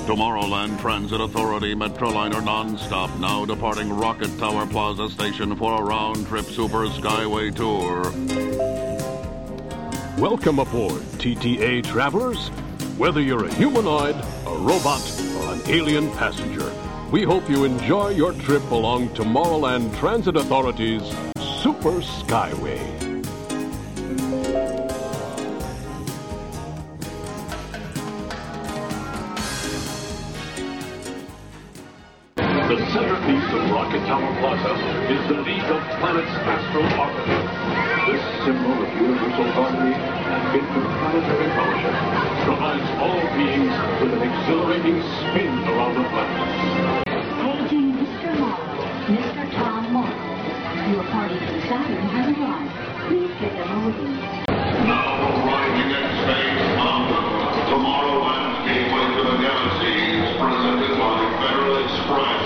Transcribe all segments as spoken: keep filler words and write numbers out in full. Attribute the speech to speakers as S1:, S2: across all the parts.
S1: Tomorrowland Transit Authority Metroliner non-stop, now departing Rocket Tower Plaza Station for a round-trip Super Skyway tour.
S2: Welcome aboard, T T A travelers. Whether you're a humanoid, a robot, or an alien passenger, we hope you enjoy your trip along Tomorrowland Transit Authority's Super Skyway.
S3: The centerpiece of Rocket Tower Plaza is the League of Planets Astro Orbiter. This symbol of universal harmony and interplanetary fellowship provides all beings with an exhilarating spin around the planet.
S4: Paging Mister Morrow, Mister Tom Morrow. Your party from Saturn has arrived. Please get them moving.
S1: Now arriving at Space Mountain, Tomorrowland's gateway to the galaxy is presented by Federal Express.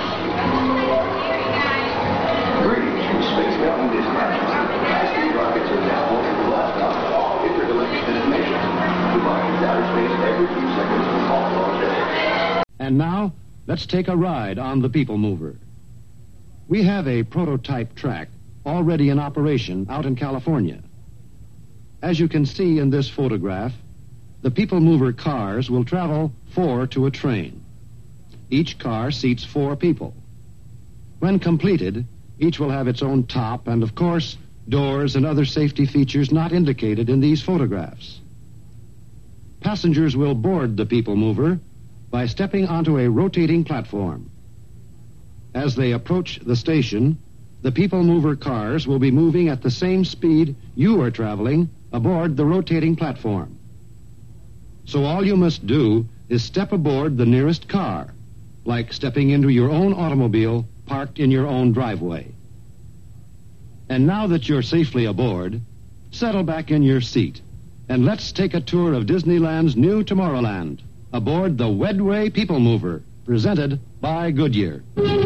S5: Greetings from Space Mountain Dispatch. High-speed rockets are now holding the last stop to all intergalactic destinations, providing outer space every few seconds from all long day.
S6: And now, let's take a ride on the People Mover. We have a prototype track already in operation out in California. As you can see in this photograph, the People Mover cars will travel four to a train. Each car seats four people. When completed, each will have its own top and, of course, doors and other safety features not indicated in these photographs. Passengers will board the People Mover by stepping onto a rotating platform. As they approach the station, the People Mover cars will be moving at the same speed you are traveling aboard the rotating platform. So all you must do is step aboard the nearest car, like stepping into your own automobile parked in your own driveway. And now that you're safely aboard, settle back in your seat, and let's take a tour of Disneyland's new Tomorrowland aboard the Wedway People Mover, presented by Goodyear.